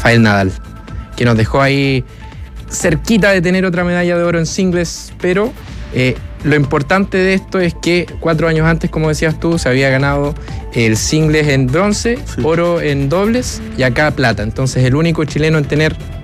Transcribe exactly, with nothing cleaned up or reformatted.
Rafael Nadal, que nos dejó ahí cerquita de tener otra medalla de oro en singles, pero eh, lo importante de esto es que cuatro años antes, como decías tú, se había ganado el singles en bronce, sí. oro en dobles y acá plata. Entonces el único chileno en tener